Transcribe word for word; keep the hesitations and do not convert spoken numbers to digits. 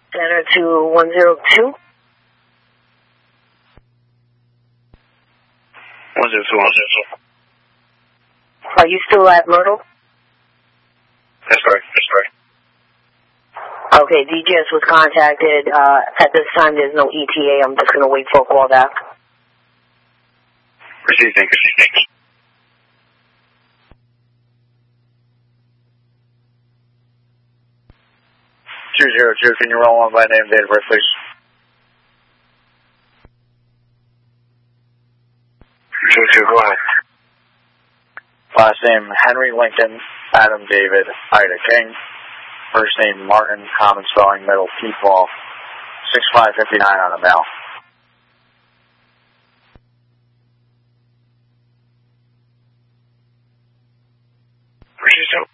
Center to one zero two. one zero two, one zero two. Are you still at Myrtle? That's correct, that's correct. Okay, D J S was contacted. Uh, at this time, there's no E T A. I'm just going to wait for a call back. Proceed, thank you, thank you. two zero two, can you roll on by name, date of birth, please? two zero two, go ahead. Last name, Henry Lincoln, Adam David, Ida King. First name, Martin, common spelling, middle, P-Ball, six five five nine on the mail. Proceed,